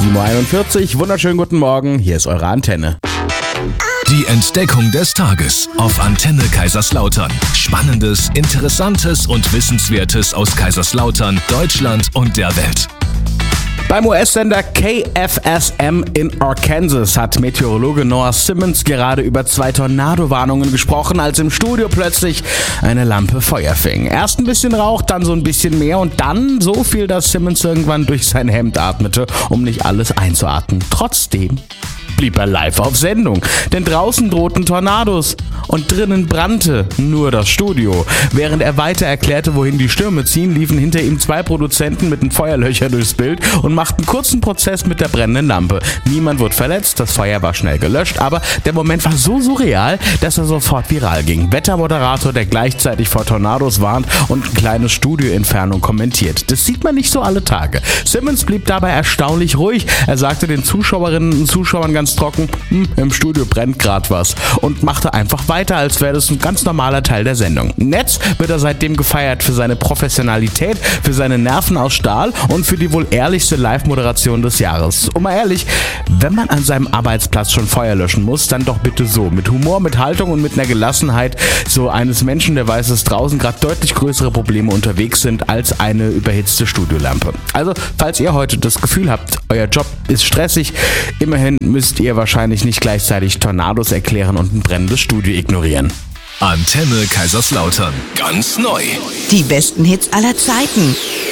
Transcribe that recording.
7.41 Uhr, wunderschönen guten Morgen, hier ist eure Antenne. Die Entdeckung des Tages auf Antenne Kaiserslautern. Spannendes, Interessantes und Wissenswertes aus Kaiserslautern, Deutschland und der Welt. Beim US-Sender KFSM in Arkansas hat Meteorologe Noah Simmons gerade über 2 Tornado-Warnungen gesprochen, als im Studio plötzlich eine Lampe Feuer fing. Erst ein bisschen Rauch, dann so ein bisschen mehr und dann so viel, dass Simmons irgendwann durch sein Hemd atmete, um nicht alles einzuatmen. Trotzdem blieb er live auf Sendung, denn draußen drohten Tornados und drinnen brannte nur das Studio. Während er weiter erklärte, wohin die Stürme ziehen, liefen hinter ihm 2 Produzenten mit einem Feuerlöcher durchs Bild und machten kurzen Prozess mit der brennenden Lampe. Niemand wurde verletzt, das Feuer war schnell gelöscht, aber der Moment war so surreal, dass er sofort viral ging. Wettermoderator, der gleichzeitig vor Tornados warnt und ein kleines Studioentfernung kommentiert. Das sieht man nicht so alle Tage. Simmons blieb dabei erstaunlich ruhig. Er sagte den Zuschauerinnen und Zuschauern ganz trocken, im Studio brennt gerade was und machte einfach weiter, als wäre das ein ganz normaler Teil der Sendung. Im Netz wird er seitdem gefeiert für seine Professionalität, für seine Nerven aus Stahl und für die wohl ehrlichste Live-Moderation des Jahres. Und mal ehrlich, wenn man an seinem Arbeitsplatz schon Feuer löschen muss, dann doch bitte so, mit Humor, mit Haltung und mit einer Gelassenheit so eines Menschen, der weiß, dass draußen gerade deutlich größere Probleme unterwegs sind als eine überhitzte Studiolampe. Also, falls ihr heute das Gefühl habt, euer Job ist stressig, immerhin müsst ihr wahrscheinlich nicht gleichzeitig Tornados erklären und ein brennendes Studio ignorieren. Antenne Kaiserslautern. Ganz neu. Die besten Hits aller Zeiten.